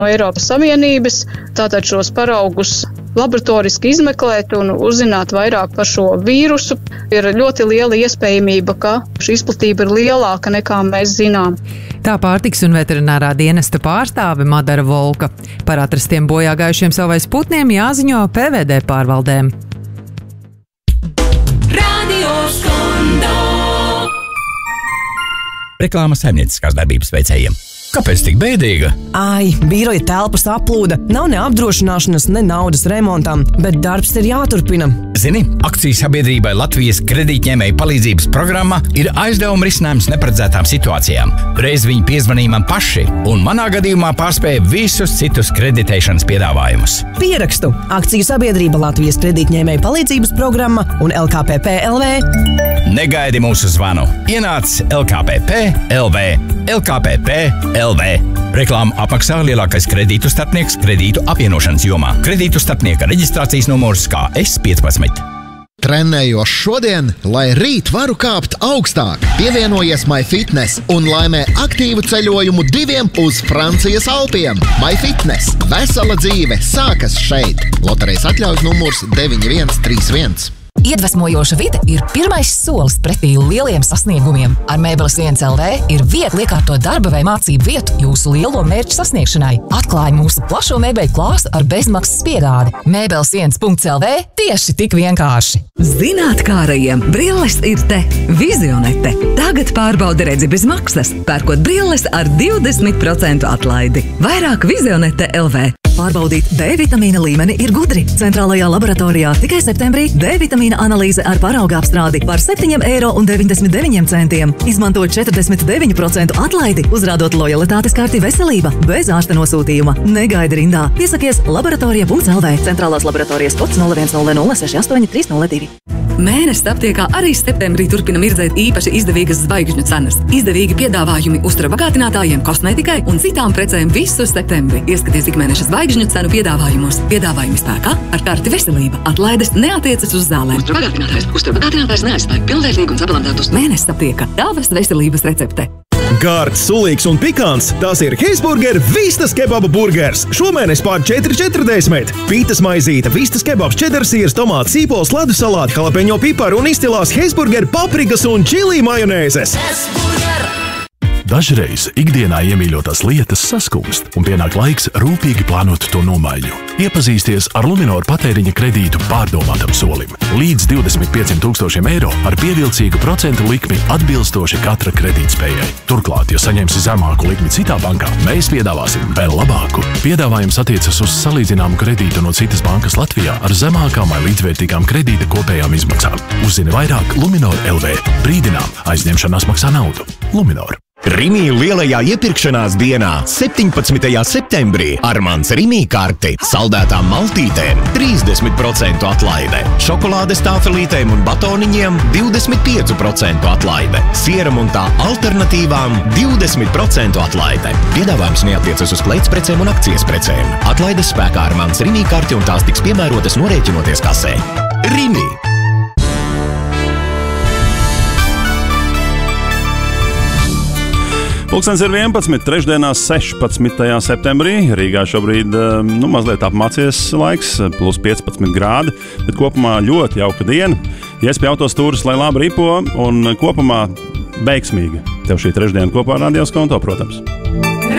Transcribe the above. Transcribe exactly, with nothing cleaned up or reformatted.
Eiropas Savienības, tātad šos paraugus laboratoriski izmeklēt un uzzināt vairāk par šo vīrusu. Ir ļoti liela iespējamība, ka šī izplatība ir lielāka nekā mēs zinām. Tā pārtiks un veterinārā dienesta pārstāve Madara Volka. Par atrastiem bojā gājušiem savvaļas putniem jāziņo P V D pārvaldēm. Reklāma saimnieciskās darbības veicējiem. Kāpēc tik bēdīga? Ai, biroja telpas aplūda, nav ne apdrošināšanas, ne naudas remontam, bet darbs ir jāturpina. Zini, akciju sabiedrībai Latvijas kredītņēmēju palīdzības programma ir aizdevuma risinājums neparedzētām situācijām. Reiz viņi piezvanīja man paši, un manā gadījumā pārspēja visus citus kreditēšanas piedāvājumus. Pierakstu akciju sabiedrība Latvijas kredītņēmēju palīdzības programma un L K P P L V. Negaidi mūsu zvanu. Ienāc L K P P L V. L K P P L V. Reklāmu apmaksā lielākais kredītu starpnieks kredītu apvienošanas jomā. Kredītu starpnieka reģistrācijas numurs K S piecpadsmit. Trenējos šodien, lai rīt varu kāpt augstāk. Pievienojies MyFitness un laimē aktīvu ceļojumu diviem uz Francijas Alpiem. MyFitness. Vesela dzīve sākas šeit. Loterejas atļaujas numurs deviņi viens trīs viens. Iedvesmojoša vide ir pirmais solis pretī lieliem sasniegumiem. Ar Mēbeles viens L V ir viegli iekārtot darba vai mācību vietu jūsu lielo mērķu sasniegšanai. Atklāj mūsu plašo mēbeļu klāstu ar bezmaksas piegādi. Mēbeles viens L V tieši tik vienkārši. Zinātkārajiem brilles ir te. Vizionete. Tagad pārbaudi redzi bez maksas, pērkot brilles ar divdesmit procentu atlaidi. Vairāk Vizionete L V. Pārbaudīt D vitamīna līmeni ir gudri. Centrālajā laboratorijā tikai septembrī D vitamīna analīze ar parauga apstrādi par septiņiem eiro un deviņdesmit deviņiem centiem. Izmantot četrdesmit deviņu procentu atlaidi, uzrādot lojalitātes karti veselība bez ārsta nosūtījuma. Negaidi rindā. Piesakies laboratorija punkts L V. Centrālās laboratorijas kods nulle viens nulle nulle seši astoņi trīs nulle divi. Mēnesis aptiekā arī septembrī turpina mirdzēt īpaši izdevīgas zvaigžņu cenas. Izdevīgi piedāvājumi uztura bagātinātājiem, kosmētikai un citām precēm visu septembri. Ieskaties ikmēneša zvaigžņu cenu piedāvājumos. Piedāvājumi spēkā ar karti veselība. Atlaides neatiecas uz zālēm. Uztura bagātinātājs. Uztura bagātinātājs neaizstāja pilnvērtīgu un sabalansētu uz mēnesis aptiekā. Tavas veselības recepte. Gārds, sulīgs un pikants, tās ir Heisburger Vistas kebaba burgers. Šomēnes pār četri četrdesmit. Pītas maizīte, vistas kebabs, čedersīrs, tomāts, sīpols, ledus salāti, jalapeņo piparu un izcilās Heisburger paprikas un čili majonēzes. Dažreiz ikdienā iemīļotās lietas saskumst, un pienāk laiks rūpīgi plānot to nomaiņu. Iepazīsties ar Luminoru patēriņa kredītu pārdomātam solim. Līdz divdesmit pieciem tūkstošiem eiro ar pievilcīgu procentu likmi atbilstoši katra kredītspējai. Turklāt, ja saņemsi zemāku likmi citā bankā, mēs piedāvāsim vēl labāku. Piedāvājums attiecas uz salīdzināmu kredītu no citas bankas Latvijā ar zemākām vai līdzvērtīgām kredīta kopējām izmaksām. Uzzini vairāk Luminor L V. Brīdinām, aizņemšanās maksā naudu. Luminor. Rimī lielajā iepirkšanās dienā septiņpadsmitajā septembrī ar mans Rimī karti saldētām maltītēm trīsdesmit procentu atlaide, šokolādes tāfelītēm un batoniņiem divdesmit pieci procenti atlaide, sieram un tā alternatīvām divdesmit procentu atlaide. Piedāvājums neatiecas uz kleitsprecēm un akcijas precēm. Atlaides spēkā ar mans Rimī karti un tās tiks piemērotas norēķinoties kasē. Rimī! Pulkstens ir vienpadsmit, trešdienās sešpadsmitajā septembrī. Rīgā šobrīd nu, mazliet apmācies laiks, plus piecpadsmit grādi, bet kopumā ļoti jauka diena. Iespējautos stūris, lai labi ripo un kopumā veiksmīga. Tev šī trešdiena kopā ar Radio Skonto, protams.